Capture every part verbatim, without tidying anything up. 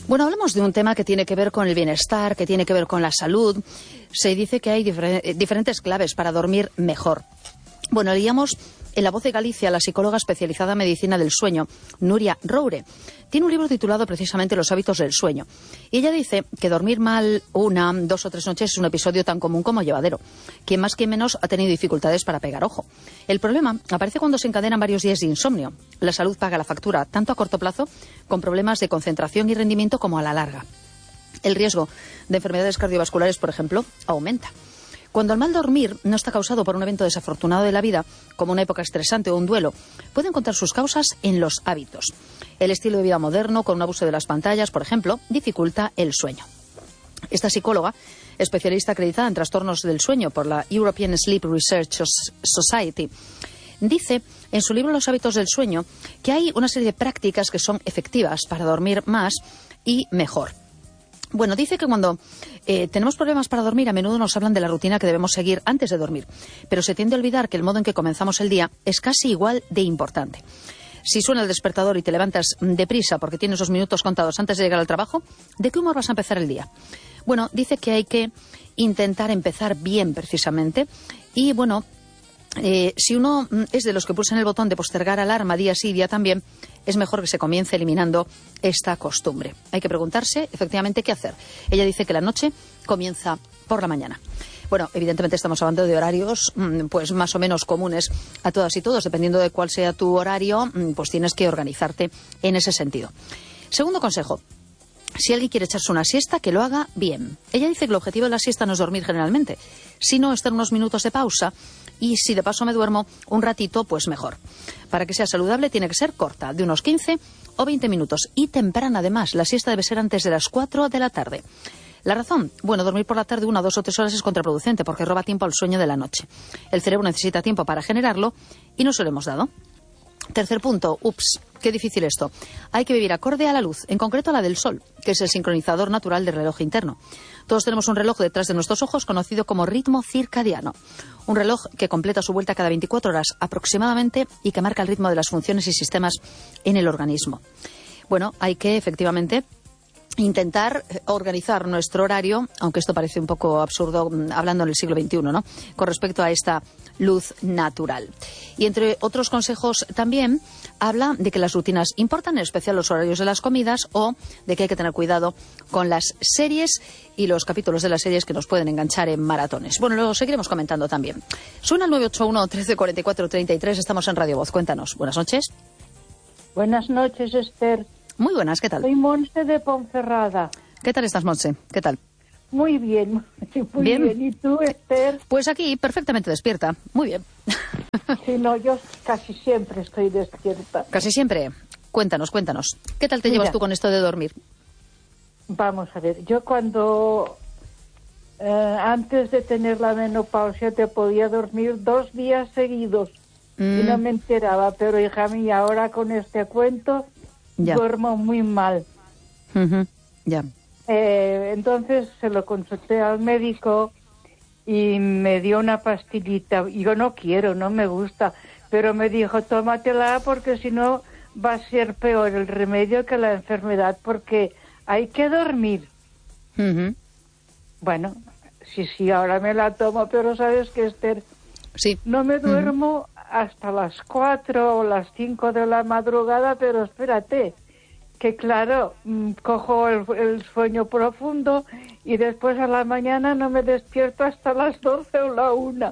Bueno, hablamos de un tema que tiene que ver con el bienestar, que tiene que ver con la salud. Se dice que hay difer- diferentes claves para dormir mejor. Bueno, leíamos en La Voz de Galicia la psicóloga especializada en medicina del sueño, Nuria Roure. Tiene un libro titulado precisamente Los hábitos del sueño. Y ella dice que dormir mal una, dos o tres noches es un episodio tan común como llevadero. Quien más que menos ha tenido dificultades para pegar ojo. El problema aparece cuando se encadenan varios días de insomnio. La salud paga la factura, tanto a corto plazo, con problemas de concentración y rendimiento, como a la larga. El riesgo de enfermedades cardiovasculares, por ejemplo, aumenta. Cuando el mal dormir no está causado por un evento desafortunado de la vida, como una época estresante o un duelo, puede encontrar sus causas en los hábitos. El estilo de vida moderno, con un abuso de las pantallas, por ejemplo, dificulta el sueño. Esta psicóloga, especialista acreditada en trastornos del sueño por la European Sleep Research Society, dice en su libro Los hábitos del sueño que hay una serie de prácticas que son efectivas para dormir más y mejor. Bueno, dice que cuando eh, tenemos problemas para dormir, a menudo nos hablan de la rutina que debemos seguir antes de dormir, pero se tiende a olvidar que el modo en que comenzamos el día es casi igual de importante. Si suena el despertador y te levantas deprisa porque tienes dos minutos contados antes de llegar al trabajo, ¿de qué humor vas a empezar el día? Bueno, dice que hay que intentar empezar bien, precisamente, y bueno, Eh, si uno es de los que pulsan el botón de postergar alarma día sí, día también, es mejor que se comience eliminando esta costumbre. Hay que preguntarse, efectivamente, qué hacer. Ella dice que la noche comienza por la mañana. Bueno, evidentemente estamos hablando de horarios pues más o menos comunes a todas y todos. Dependiendo de cuál sea tu horario, pues tienes que organizarte en ese sentido. Segundo consejo. Si alguien quiere echarse una siesta, que lo haga bien. Ella dice que el objetivo de la siesta no es dormir generalmente, sino estar unos minutos de pausa, y si de paso me duermo un ratito, pues mejor. Para que sea saludable tiene que ser corta, de unos quince o veinte minutos, y temprana además. La siesta debe ser antes de las cuatro de la tarde. La razón, bueno, dormir por la tarde una, dos o tres horas es contraproducente porque roba tiempo al sueño de la noche. El cerebro necesita tiempo para generarlo y no se lo hemos dado. Tercer punto, ups, qué difícil esto. Hay que vivir acorde a la luz, en concreto a la del sol, que es el sincronizador natural del reloj interno. Todos tenemos un reloj detrás de nuestros ojos conocido como ritmo circadiano. Un reloj que completa su vuelta cada veinticuatro horas aproximadamente y que marca el ritmo de las funciones y sistemas en el organismo. Bueno, hay que efectivamente intentar organizar nuestro horario, aunque esto parece un poco absurdo hablando en el siglo veintiuno, ¿no?, con respecto a esta luz natural. Y entre otros consejos también habla de que las rutinas importan, en especial los horarios de las comidas, o de que hay que tener cuidado con las series y los capítulos de las series que nos pueden enganchar en maratones. Bueno, lo seguiremos comentando también. Suena el nueve ocho uno, trece cuarenta y cuatro, treinta y tres, estamos en Radio Voz. Cuéntanos. Buenas noches. Buenas noches, Esther. Muy buenas, ¿qué tal? Soy Monse de Ponferrada. ¿Qué tal estás, Monse? ¿Qué tal? Muy bien, muy bien. bien. ¿Y tú, Esther? Pues aquí, perfectamente despierta. Muy bien. Sí, no, yo casi siempre estoy despierta. ¿Casi siempre? Cuéntanos, cuéntanos. ¿Qué tal te Mira, llevas tú con esto de dormir? Vamos a ver, yo cuando... Eh, antes de tener la menopausia te podía dormir dos días seguidos mm. y no me enteraba, pero hija mía, ahora con este cuento... Ya. Duermo muy mal. Uh-huh. Ya. Eh, entonces se lo consulté al médico y me dio una pastillita. Yo no quiero, no me gusta, pero me dijo, tómatela porque si no va a ser peor el remedio que la enfermedad, porque hay que dormir. Uh-huh. Bueno, sí, sí, ahora me la tomo, pero ¿sabes qué, Esther? Sí. No me duermo... Uh-huh. hasta las cuatro o las cinco de la madrugada, pero espérate, que claro, mmm, cojo el, el sueño profundo y después a la mañana no me despierto hasta las doce o la una.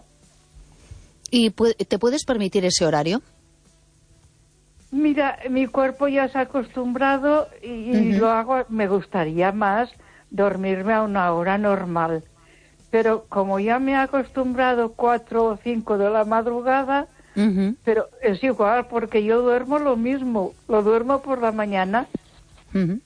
¿Y te puedes permitir ese horario? Mira, mi cuerpo ya se ha acostumbrado y, y uh-huh. lo hago, me gustaría más dormirme a una hora normal, pero como ya me he acostumbrado cuatro o cinco de la madrugada, Uh-huh. pero es igual porque yo duermo lo mismo, lo duermo por la mañana. Uh-huh.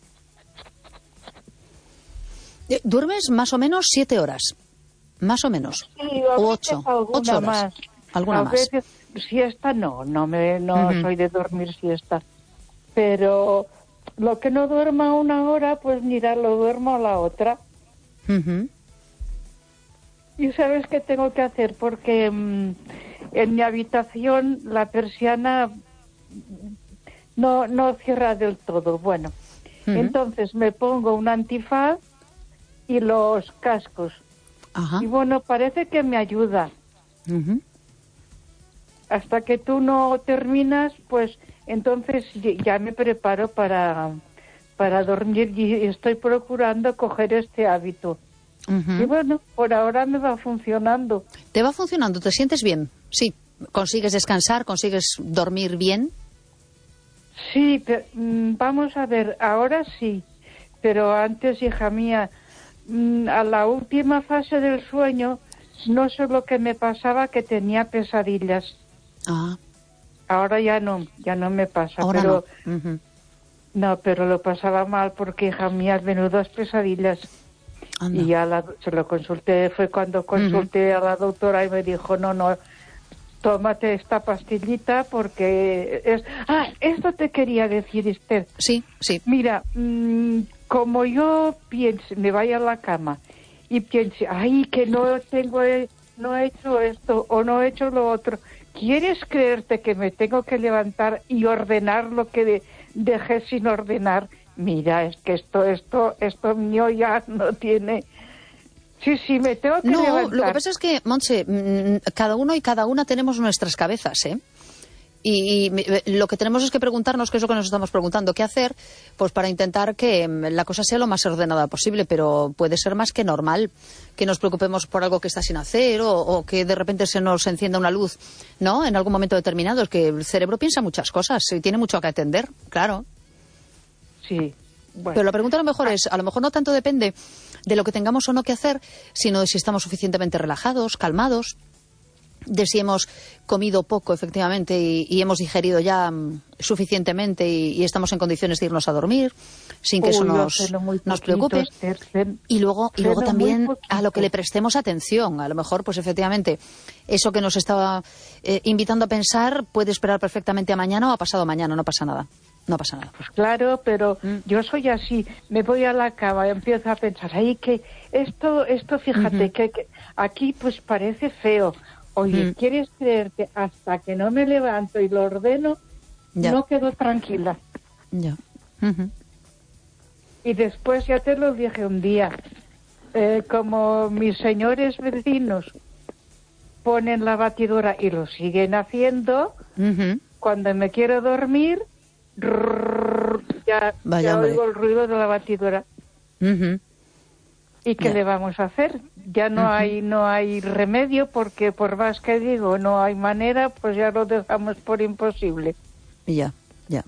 ¿Duermes más o menos siete horas? Más o menos. Sí, o ocho. Ocho horas. Más. ¿Alguna a más? Veces, siesta no, no me, no uh-huh. soy de dormir siesta. Pero lo que no duerma una hora, pues mira, lo duermo a la otra. Uh-huh. ¿Y sabes qué tengo que hacer? Porque mmm, en mi habitación la persiana no, no cierra del todo. Bueno, Uh-huh. Entonces me pongo un antifaz y los cascos. Ajá. Y bueno, parece que me ayuda. Uh-huh. Hasta que tú no terminas, pues entonces ya me preparo para, para dormir y estoy procurando coger este hábito. Uh-huh. Y bueno, por ahora me va funcionando. ¿Te va funcionando? ¿Te sientes bien? Sí. ¿Consigues descansar? ¿Consigues dormir bien? Sí, pero, vamos a ver, ahora sí. Pero antes, hija mía, a la última fase del sueño, no sé lo que me pasaba, que tenía pesadillas. Ah. Ahora ya no, ya no me pasa. Ahora pero no. Uh-huh. No, pero lo pasaba mal porque, hija mía, menudas pesadillas. Anda. Y ya la, se lo consulté, fue cuando consulté uh-huh. a la doctora y me dijo, no, no, tómate esta pastillita porque es... Ah, esto te quería decir, Esther. Sí, sí. Mira, mmm, como yo piense, me vaya a la cama y piense, ay, que no tengo, no he hecho esto o no he hecho lo otro, ¿quieres creerte que me tengo que levantar y ordenar lo que de, dejé sin ordenar? Mira, es que esto, esto, esto mío ya no tiene... Sí, sí, me tengo que no, levantar. Lo que pasa es que, Montse, cada uno y cada una tenemos nuestras cabezas, ¿eh? Y, y lo que tenemos es que preguntarnos, qué es lo que nos estamos preguntando, qué hacer, pues para intentar que la cosa sea lo más ordenada posible, pero puede ser más que normal que nos preocupemos por algo que está sin hacer o, o que de repente se nos encienda una luz, ¿no? En algún momento determinado. Es que el cerebro piensa muchas cosas y tiene mucho que atender, claro. Sí. Bueno. Pero la pregunta a lo mejor es, a lo mejor no tanto depende de lo que tengamos o no que hacer, sino de si estamos suficientemente relajados, calmados, de si hemos comido poco, efectivamente, y, y hemos digerido ya um, suficientemente y, y estamos en condiciones de irnos a dormir, sin que Uy, eso nos, nos preocupe. Esther, y luego, y luego también a lo que le prestemos atención. A lo mejor, pues efectivamente, eso que nos estaba eh, invitando a pensar puede esperar perfectamente a mañana o a pasado mañana, no pasa nada. No pasa nada. Pues claro, pero mm. yo soy así, me voy a la cama y empiezo a pensar, ay, que esto, esto fíjate, uh-huh. que, que aquí pues parece feo. Oye, uh-huh. ¿quieres creerte? Hasta que no me levanto y lo ordeno, ya. no quedo tranquila. Ya. Uh-huh. Y después ya te lo dije un día, eh, como mis señores vecinos ponen la batidora y lo siguen haciendo, uh-huh. cuando me quiero dormir, ya, Vaya, ya hombre. oigo el ruido de la batidora. Uh-huh. ¿Y qué yeah. le vamos a hacer? Ya no uh-huh. hay no hay remedio, porque por más que digo no hay manera, pues ya lo dejamos por imposible. Ya, ya.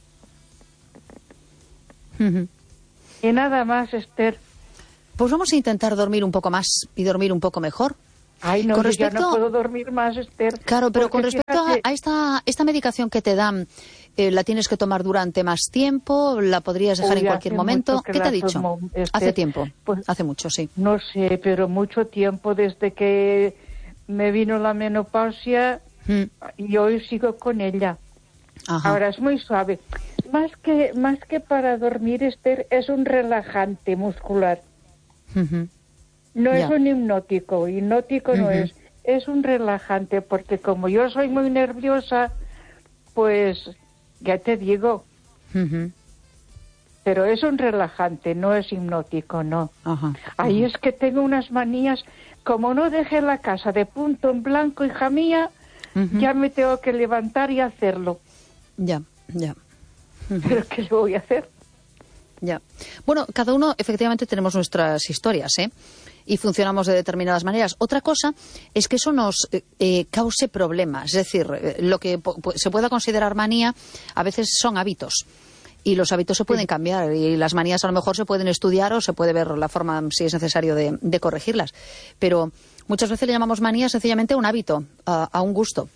Uh-huh. Y nada más, Esther. Pues vamos a intentar dormir un poco más y dormir un poco mejor. Ay, no, con respecto... ya no puedo dormir más, Esther. Claro, pero con respecto fíjate... a esta, esta medicación que te dan, eh, ¿la tienes que tomar durante más tiempo? ¿La podrías dejar Uy, en cualquier momento? ¿Qué te ha dicho? Tomo, Esther. Hace tiempo, pues, hace mucho, sí. No sé, pero mucho tiempo desde que me vino la menopausia hmm. y hoy sigo con ella. Ajá. Ahora es muy suave. Más que, más que para dormir, Esther, es un relajante muscular. Uh-huh. No ya. es un hipnótico, hipnótico uh-huh. no es, es un relajante, porque como yo soy muy nerviosa, pues ya te digo, uh-huh. pero es un relajante, no es hipnótico, no. Uh-huh. Ahí uh-huh. es que tengo unas manías, como no dejé la casa de punto en blanco, hija mía, uh-huh. ya me tengo que levantar y hacerlo. Ya, ya. Uh-huh. ¿Pero qué le voy a hacer? Ya. Bueno, cada uno efectivamente tenemos nuestras historias, ¿eh? Y funcionamos de determinadas maneras. Otra cosa es que eso nos eh, cause problemas. Es decir, eh, lo que po- se pueda considerar manía a veces son hábitos. Y los hábitos se pueden sí. cambiar. Y las manías a lo mejor se pueden estudiar o se puede ver la forma, si es necesario, de, de corregirlas. Pero muchas veces le llamamos manía sencillamente a un hábito, a, a un gusto.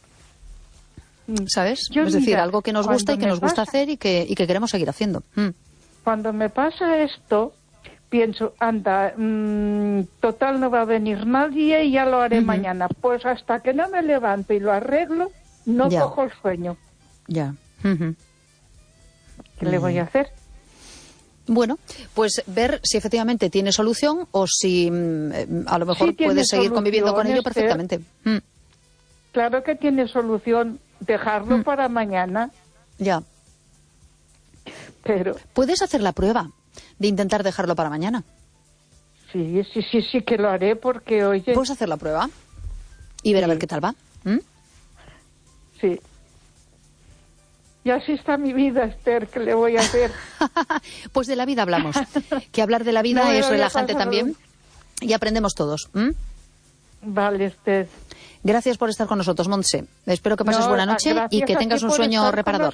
¿Sabes? Yo, es decir, mira, algo que nos gusta y que nos gusta pasa, hacer y que, y que queremos seguir haciendo. Mm. Cuando me pasa esto, pienso, anda, mmm, total no va a venir nadie y ya lo haré uh-huh. mañana. Pues hasta que no me levanto y lo arreglo, no ya. cojo el sueño. Ya. Uh-huh. ¿Qué uh-huh. le voy a hacer? Bueno, pues ver si efectivamente tiene solución o si mm, a lo mejor sí puedes seguir conviviendo con ello Esther. perfectamente. Mm. Claro que tiene solución, dejarlo mm. para mañana. Ya. pero... ¿Puedes hacer la prueba de intentar dejarlo para mañana? Sí, sí, sí, sí que lo haré porque, oye... ¿Puedes hacer la prueba? Y ver sí. a ver qué tal va. ¿Mm? Sí. Y así está mi vida, Esther, ¿qué le voy a hacer? Pues de la vida hablamos. Que hablar de la vida no es había relajante pasado. también y aprendemos todos. ¿Mm? Vale, Esther. Gracias por estar con nosotros, Montse. Espero que pases No, buena noche y que tengas un sueño reparador.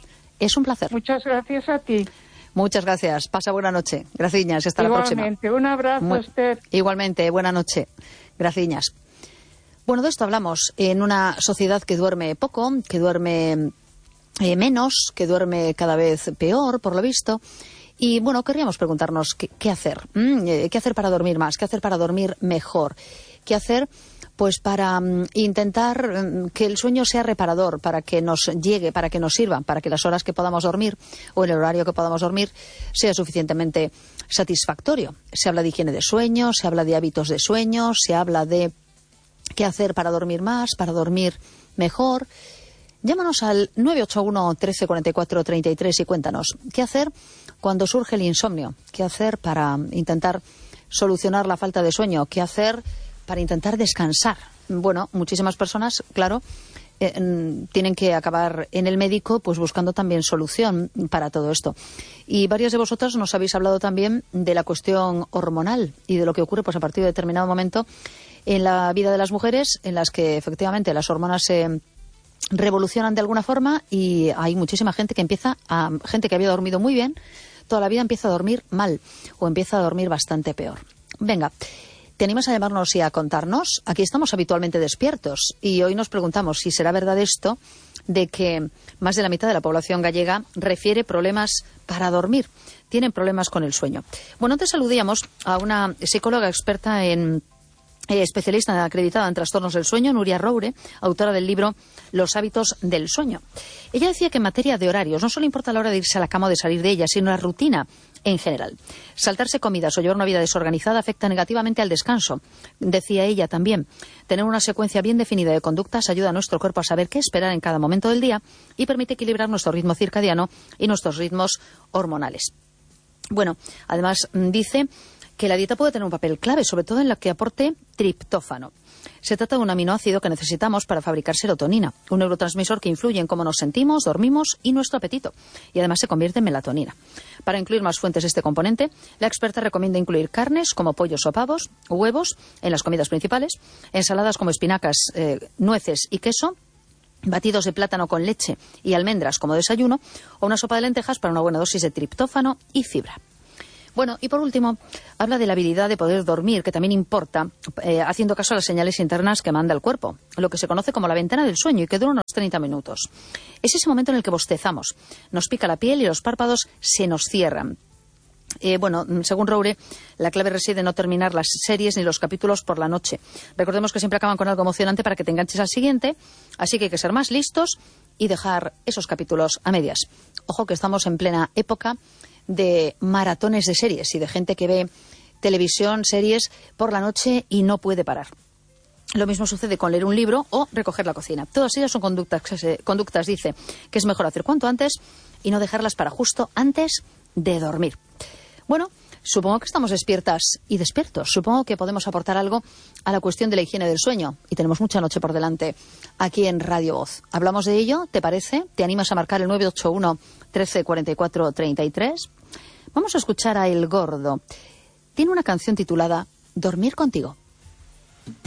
Es un placer. Muchas gracias a ti. Muchas gracias. Pasa buena noche. Gracias. Hasta la próxima. Igualmente. Un abrazo, Muy... Esther. Igualmente. Buena noche. Gracias. Bueno, de esto hablamos en una sociedad que duerme poco, que duerme eh, menos, que duerme cada vez peor, por lo visto. Y bueno, querríamos preguntarnos qué, qué hacer. ¿Mm? ¿Qué hacer para dormir más? ¿Qué hacer para dormir mejor? ¿Qué hacer pues para um, intentar um, que el sueño sea reparador, para que nos llegue, para que nos sirva, para que las horas que podamos dormir o el horario que podamos dormir sea suficientemente satisfactorio? Se habla de higiene de sueño, se habla de hábitos de sueño, se habla de qué hacer para dormir más, para dormir mejor. Llámanos al nueve ocho uno, trece cuarenta y cuatro, treinta y tres y cuéntanos qué hacer cuando surge el insomnio, qué hacer para intentar solucionar la falta de sueño, qué hacer para intentar descansar. Bueno, muchísimas personas, claro, eh, tienen que acabar en el médico pues buscando también solución para todo esto. Y varias de vosotras nos habéis hablado también de la cuestión hormonal y de lo que ocurre pues a partir de determinado momento en la vida de las mujeres, en las que efectivamente las hormonas se revolucionan de alguna forma y hay muchísima gente que empieza a, gente que había dormido muy bien, toda la vida empieza a dormir mal o empieza a dormir bastante peor. Venga, ¿te animas a llamarnos y a contarnos? Aquí estamos habitualmente despiertos y hoy nos preguntamos si será verdad esto de que más de la mitad de la población gallega refiere problemas para dormir, tienen problemas con el sueño. Bueno, antes saludíamos a una psicóloga experta en Eh, especialista acreditada en trastornos del sueño, Nuria Roure, autora del libro Los hábitos del sueño. Ella decía que en materia de horarios no solo importa la hora de irse a la cama o de salir de ella, sino la rutina en general. Saltarse comidas o llevar una vida desorganizada afecta negativamente al descanso. Decía ella también, tener una secuencia bien definida de conductas ayuda a nuestro cuerpo a saber qué esperar en cada momento del día y permite equilibrar nuestro ritmo circadiano y nuestros ritmos hormonales. Bueno, además dice que la dieta puede tener un papel clave, sobre todo en la que aporte triptófano. Se trata de un aminoácido que necesitamos para fabricar serotonina, un neurotransmisor que influye en cómo nos sentimos, dormimos y nuestro apetito, y además se convierte en melatonina. Para incluir más fuentes de este componente, la experta recomienda incluir carnes como pollos o pavos, huevos en las comidas principales, ensaladas como espinacas, eh, nueces y queso, batidos de plátano con leche y almendras como desayuno, o una sopa de lentejas para una buena dosis de triptófano y fibra. Bueno, y por último, habla de la habilidad de poder dormir, que también importa, eh, haciendo caso a las señales internas que manda el cuerpo, lo que se conoce como la ventana del sueño y que dura unos treinta minutos. Es ese momento en el que bostezamos, nos pica la piel y los párpados se nos cierran. Eh, bueno, según Roure, la clave reside en no terminar las series ni los capítulos por la noche. Recordemos que siempre acaban con algo emocionante para que te enganches al siguiente, así que hay que ser más listos y dejar esos capítulos a medias. Ojo que estamos en plena época de maratones de series y de gente que ve televisión, series por la noche y no puede parar. Lo mismo sucede con leer un libro o recoger la cocina. Todas ellas son conductas, conductas, dice, que es mejor hacer cuanto antes y no dejarlas para justo antes de dormir. Bueno, supongo que estamos despiertas y despiertos. Supongo que podemos aportar algo a la cuestión de la higiene del sueño. Y tenemos mucha noche por delante aquí en Radio Voz. ¿Hablamos de ello? ¿Te parece? ¿Te animas a marcar el nueve ocho uno, trece cuarenta y cuatro, treinta y tres? Vamos a escuchar a El Gordo. Tiene una canción titulada Dormir contigo.